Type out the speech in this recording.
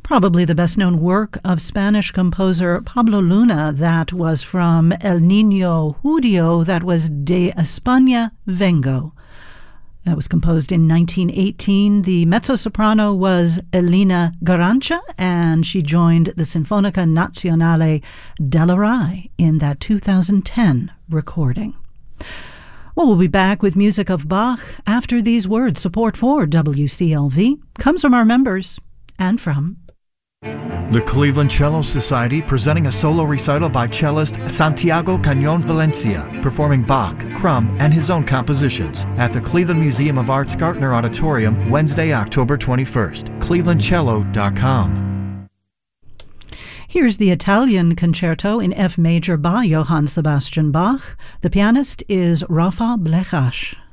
Probably the best-known work of Spanish composer Pablo Luna. That was from El Niño Judío. That was De España Vengo. That was composed in 1918. The mezzo-soprano was Elena Garancha, and she joined the Sinfonica Nazionale della Rai in that 2010 recording. Well, we'll be back with music of Bach after these words. Support for WCLV comes from our members and from the Cleveland Cello Society, presenting a solo recital by cellist Santiago Cañón Valencia, performing Bach, Crumb, and his own compositions at the Cleveland Museum of Art's Gartner Auditorium, Wednesday, October 21st. clevelandcello.com. Here's the Italian concerto in F major by Johann Sebastian Bach. The pianist is Rafa Blechach.